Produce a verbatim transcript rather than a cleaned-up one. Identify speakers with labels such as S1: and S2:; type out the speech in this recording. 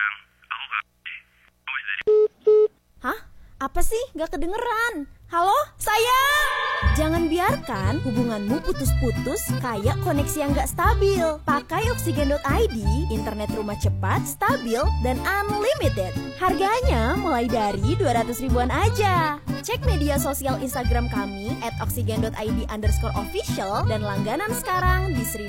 S1: Hah? Apa sih? Gak kedengeran. Halo? Sayang! Jangan biarkan hubunganmu putus-putus kayak koneksi yang gak stabil. Pakai Oksigen dot I D, internet rumah cepat, stabil, dan unlimited. Harganya mulai dari dua ratus ribuan aja. Cek media sosial Instagram kami at oksigen dot I D underscore official dan langganan sekarang di seribu